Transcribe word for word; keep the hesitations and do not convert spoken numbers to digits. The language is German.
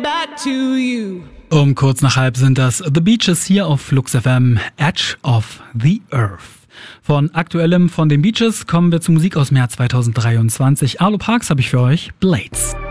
back to you. Um kurz nach halb sind das The Beaches hier auf Flux F M, Edge of the Earth. Von aktuellem von den Beaches kommen wir zu Musik aus dem Jahr zweitausenddreiundzwanzig. Arlo Parks habe ich für euch, Blades.